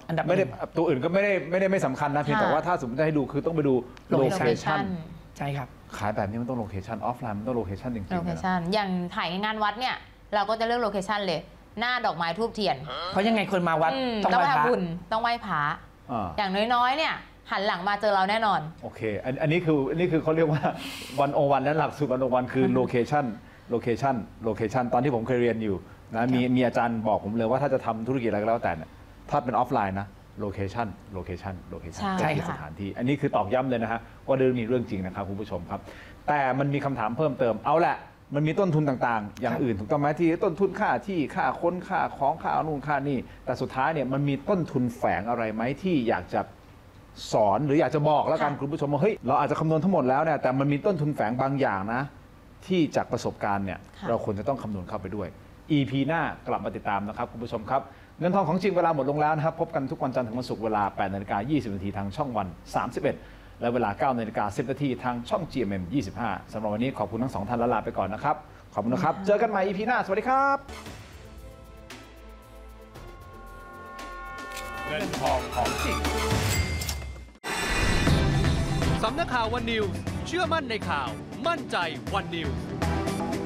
อันดับไม่ได้ตัวอื่นก็ไม่สำคัญนะเพียงแต่ว่าถ้าสมมติจะให้ดูคือต้องไปดูโลเคชั่นใช่ครับขายแบบนี้มันต้องโลเคชั่นออฟไลน์มันต้องโลเคชั่นจริงๆโลเคชั่นอย่างถ่ายงานวัดเนี่ยเราก็จะเลือกโลเคชั่นเลยหน้าดอกไม้ทูบเทียนเพราะยังไงคนมาวัดต้องไหว้พระต้องไหว้พระอย่างน้อยๆเนี่ยหันหลังมาเจอเราแน่นอนโอเคอันนี้คือเขาเรียกว่า101และหลักสูตร101คือโลเคชั่นตอนที่ผมเคยเรียนอยู่นะมีอาจารย์บอกผมเลยว่าถ้าจะทำธุรกิจอะไรก็แล้วแต่ถ้าเป็นออฟไลน์นะโลเคชั่นใช่สถานที่อันนี้คือตอกย้ำเลยนะฮะว่าเรื่องนี้เรื่องจริงนะครับคุณผู้ชมครับแต่มันมีคำถามเพิ่มเติมเอาแหละมันมีต้นทุนต่างๆอย่างอื่นถูกต้องไหมที่ต้นทุนค่าที่ค่าคนค่าของค่านู่นค่านี่แต่สุดท้ายเนี่ยมันมีต้นทุนแฝงอะไรไหมที่อยากจะสอนหรืออยากจะบอกแล้วกันคุณผู้ชมว่าเฮ้ยเราอาจจะคำนวณทั้งหมดแล้วเนี่ยแต่มันมีต้นทุนแฝงบางอย่างนะที่จากประสบการณ์เนี่ยเราควรจะต้องคำนวณเข้าไปด้วย EP หน้ากลับมาติดตามนะครับคุณผู้ชมครับเงินทองของจริงเวลาหมดลงแล้วนะครับพบกันทุกวันจันทร์ถึงวันศุกร์เวลา 8:20 น.ทางช่องวัน31และเวลา 9:10 น.ทางช่อง GMM 25สำหรับวันนี้ขอบคุณทั้งสองท่านและลาไปก่อนนะครับขอบคุณนะครับเจอกันใหม่ EP หน้าสวัสดีครับเงินทองของจริงสำนักข่าววันนิวส์เชื่อมั่นในข่าวมั่นใจวันนิวส์